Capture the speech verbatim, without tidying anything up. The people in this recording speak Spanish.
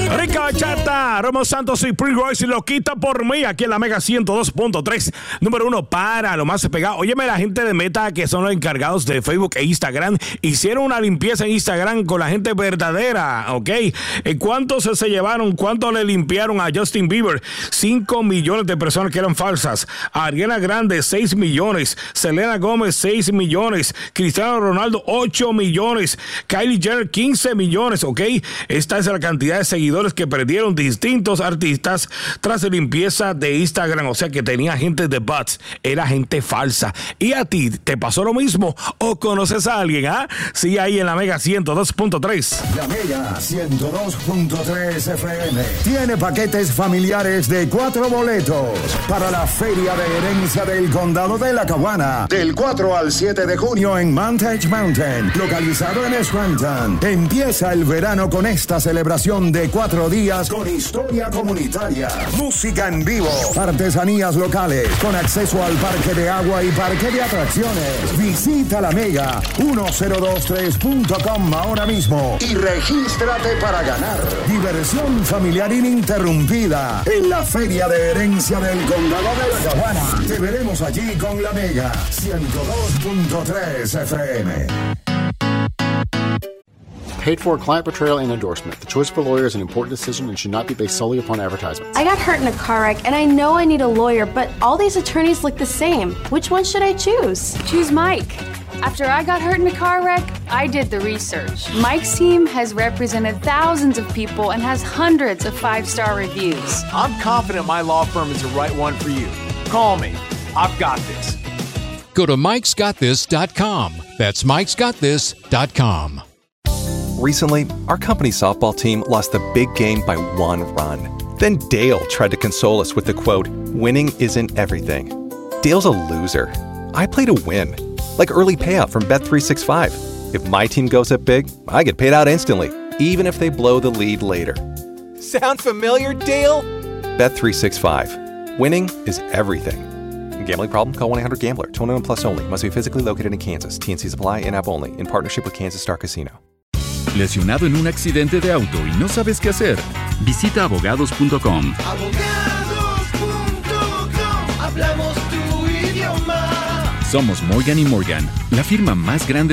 Rica Bachata, Romo Santos y Prince Royce lo quita por mí aquí en la Mega ciento dos punto tres. Número uno para lo más pegado. Óyeme, la gente de Meta, que son los encargados de Facebook e Instagram, hicieron una limpieza en Instagram con la gente verdadera, ¿ok? ¿Cuántos se llevaron? ¿Cuánto le limpiaron a Justin Bieber? cinco millones de personas que eran falsas. Ariana Grande, seis millones. Selena Gómez, seis millones. Cristiano Ronaldo, ocho millones. Kylie Jenner, quince millones, ¿ok? Esta es la cantidad de seguidores que perdieron distintos artistas tras la limpieza de Instagram. O sea que tenía gente de bots, era gente falsa. ¿Y a ti te pasó lo mismo? ¿O conoces a alguien? ¿Ah? Sí, ahí en la Mega ciento dos punto tres. La Mega ciento dos punto tres F M tiene paquetes familiares de cuatro boletos para la Feria de Herencia del Condado de La Caguana del cuatro al siete de junio en Montage Mountain, localizado en Scranton. Empieza el verano con esta celebración de cuatro días con historia comunitaria, música en vivo, artesanías locales, con acceso al parque de agua y parque de atracciones. Visita la Mega mil veintitrés punto com ahora mismo y regístrate para ganar diversión familiar ininterrumpida en la Feria de Herencia del Condado de La Caguana. Te veremos allí con la Mega ciento dos punto tres F M. Paid for client portrayal and endorsement. The choice of a lawyer is an important decision and should not be based solely upon advertisements. I got hurt in a car wreck and I know I need a lawyer, but all these attorneys look the same. Which one should I choose? Choose Mike. After I got hurt in a car wreck, I did the research. Mike's team has represented thousands of people and has hundreds of five-star reviews. I'm confident my law firm is the right one for you. Call me. I've got this. Go to mikes got this dot com. That's mikes got this dot com. Recently, our company softball team lost the big game by one run. Then Dale tried to console us with the quote, "Winning isn't everything." Dale's a loser. I play to win. Like early payout from Bet three sixty-five. If my team goes up big, I get paid out instantly, even if they blow the lead later. Sound familiar, Dale? Bet three sixty-five. Winning is everything. Gambling problem? Call one eight hundred gambler. twenty-one plus only. Must be physically located in Kansas. T N Cs apply. In-app only. In partnership with Kansas Star Casino. ¿Lesionado en un accidente de auto y no sabes qué hacer? Visita abogados punto com. abogados punto com. Hablamos tu idioma. Somos Morgan y Morgan, la firma más grande